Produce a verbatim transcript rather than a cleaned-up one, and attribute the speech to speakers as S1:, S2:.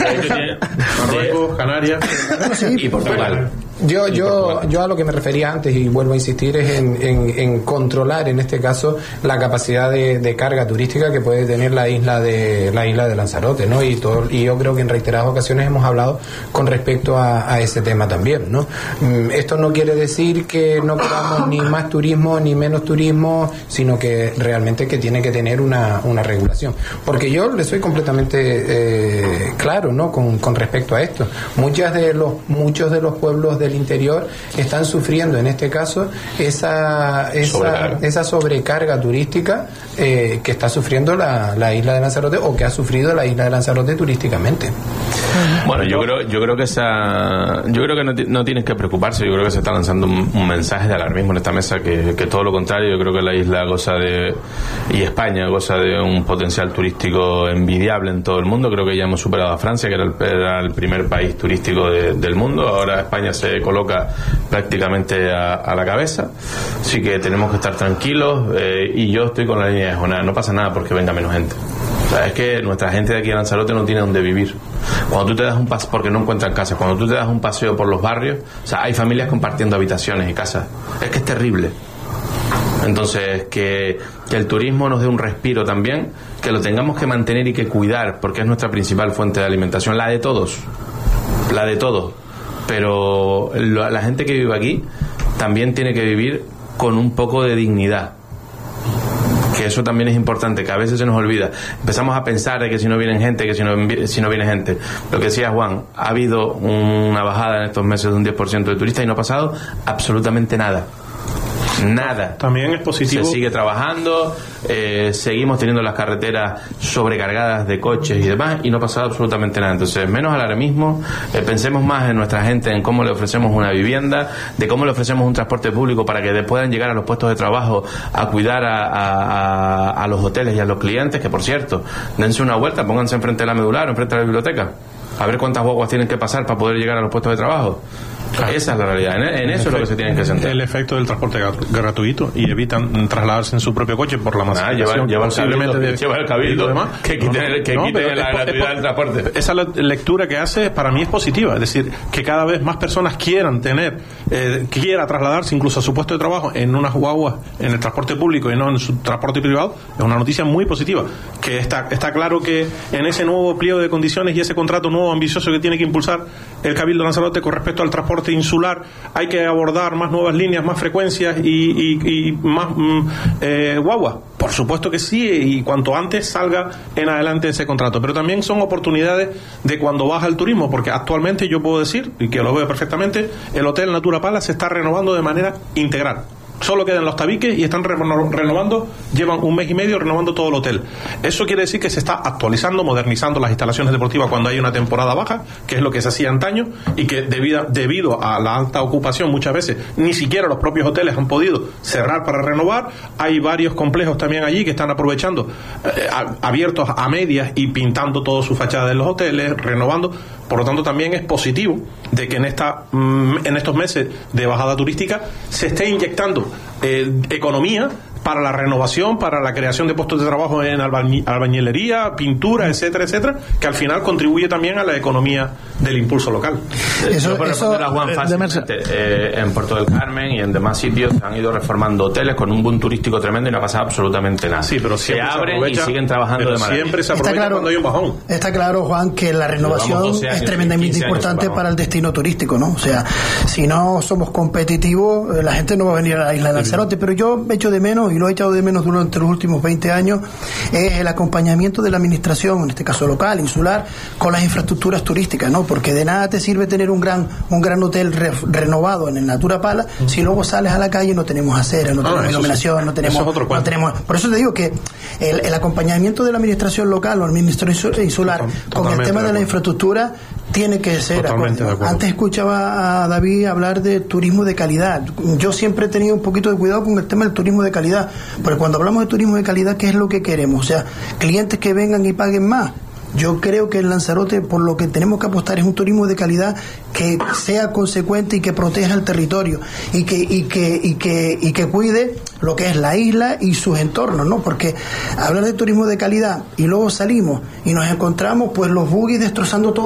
S1: Marruecos, Canarias
S2: sí,
S1: y Portugal.
S2: Yo, yo, yo a lo que me refería antes, y vuelvo a insistir, es en, en, en controlar, en este caso, la capacidad de, de carga turística que puede tener la isla de la isla de Lanzarote, ¿no? Y todo, y yo creo que en reiteradas ocasiones hemos hablado con respecto a, a ese tema también, ¿no? Esto no quiere decir que no queramos ni más turismo ni menos turismo, sino que realmente que tiene que tener una, una regulación. Porque yo le soy completamente eh, claro, ¿no? Con, con respecto a esto. Muchas de los, muchos de los pueblos de del interior están sufriendo en este caso esa esa sobrecarga, esa sobrecarga turística eh, que está sufriendo la, la isla de Lanzarote, o que ha sufrido la isla de Lanzarote turísticamente.
S3: Bueno, yo creo yo creo que esa yo creo que no, no tienes que preocuparse. Yo creo que se está lanzando un, un mensaje de alarmismo en esta mesa, que, que todo lo contrario. Yo creo que la isla goza de, y España goza de un potencial turístico envidiable en todo el mundo. Creo que ya hemos superado a Francia, que era el, era el primer país turístico de, del mundo. Ahora España se coloca prácticamente a, a la cabeza, así que tenemos que estar tranquilos, eh, y yo estoy con la línea de Jonás. No pasa nada porque venga menos gente. O sea, es que nuestra gente de aquí en Lanzarote no tiene donde vivir. Cuando tú te das un paseo, porque no encuentran casa, cuando tú te das un paseo por los barrios, o sea, hay familias compartiendo habitaciones y casas. Es que es terrible. Entonces, que, que el turismo nos dé un respiro también, que lo tengamos que mantener y que cuidar, porque es nuestra principal fuente de alimentación, la de todos, la de todos. Pero la gente que vive aquí también tiene que vivir con un poco de dignidad, que eso también es importante, que a veces se nos olvida. Empezamos a pensar de que si no vienen gente, que si no, si no viene gente. Lo que decía Juan, ha habido una bajada en estos meses de un diez por ciento de turistas y no ha pasado absolutamente nada. Nada.
S1: También es positivo.
S3: Se sigue trabajando, eh, seguimos teniendo las carreteras sobrecargadas de coches y demás, y no ha pasado absolutamente nada. Entonces, menos alarmismo, eh, pensemos más en nuestra gente, en cómo le ofrecemos una vivienda, de cómo le ofrecemos un transporte público para que puedan llegar a los puestos de trabajo a cuidar a, a, a, a los hoteles y a los clientes, que por cierto, dense una vuelta, pónganse enfrente de la medular, enfrente de la biblioteca, a ver cuántas guaguas tienen que pasar para poder llegar a los puestos de trabajo. Claro. Esa es la realidad, en, en eso es lo que se tienen que centrar.
S1: El efecto del transporte gratuito, y evitan trasladarse en su propio coche por la masificación.
S3: Lleva el cabildo, demás. Que quiten, no, no, que no, quiten la gratuidad del transporte.
S1: Esa lectura que hace para mí es positiva, es decir, que cada vez más personas quieran tener, eh, quiera trasladarse incluso a su puesto de trabajo en unas guaguas en el transporte público y no en su transporte privado, es una noticia muy positiva. Que está, está claro que en ese nuevo pliego de condiciones y ese contrato nuevo ambicioso que tiene que impulsar el Cabildo de Lanzarote con respecto al transporte insular, hay que abordar más nuevas líneas, más frecuencias y, y, y más mm, eh, guaguas. Por supuesto que sí, y cuanto antes salga en adelante ese contrato. Pero también son oportunidades de cuando baja el turismo, porque actualmente yo puedo decir, y que lo veo perfectamente, el Hotel Natura Palace se está renovando de manera integral. Solo quedan los tabiques y están reno- renovando, llevan un mes y medio renovando todo el hotel. Eso quiere decir que se está actualizando, modernizando las instalaciones deportivas cuando hay una temporada baja, que es lo que se hacía antaño, y que debido, debido a la alta ocupación muchas veces ni siquiera los propios hoteles han podido cerrar para renovar. Hay varios complejos también allí que están aprovechando, eh, abiertos a medias y pintando toda su fachada de los hoteles, renovando. Por lo tanto, también es positivo de que en esta en estos meses de bajada turística se esté inyectando eh, economía para la renovación, para la creación de puestos de trabajo en albañi- albañilería, pintura, etcétera, etcétera, que al final contribuye también a la economía del impulso local.
S3: Eso, Yo, por eso, responder a Juan fácilmente, eh, en Puerto del Carmen y en demás sitios se han ido reformando hoteles con un boom turístico tremendo y no ha pasado absolutamente nada.
S1: Sí, pero
S3: se abren se y siguen trabajando de manera.
S1: Siempre se aprovecha está claro, cuando hay un bajón.
S4: Está claro, Juan, que la renovación es tremendamente importante para el destino turístico, ¿no? O sea, si no somos competitivos, la gente no va a venir a la isla de Lanzarote. Pero yo echo de menos, y lo he echado de menos durante los últimos veinte años, es el acompañamiento de la administración, en este caso local, insular, con las infraestructuras turísticas, ¿no? Porque de nada te sirve tener un gran un gran hotel re, renovado en el Natura Palace uh-huh. si luego sales a la calle y no tenemos acera, no, no tenemos iluminación, sí. no tenemos, no tenemos. Por eso te digo que el, el acompañamiento de la administración local o el ministro insular Total, con el tema de, de la infraestructura tiene que ser. Antes escuchaba a David hablar de turismo de calidad. Yo siempre he tenido un poquito de cuidado con el tema del turismo de calidad, porque cuando hablamos de turismo de calidad, ¿qué es lo que queremos? O sea, clientes que vengan y paguen más. Yo creo que en Lanzarote, por lo que tenemos que apostar, es un turismo de calidad que sea consecuente y que proteja el territorio y que y que y que y que cuide lo que es la isla y sus entornos, ¿no? Porque hablar de turismo de calidad y luego salimos y nos encontramos pues los buggies destrozando todo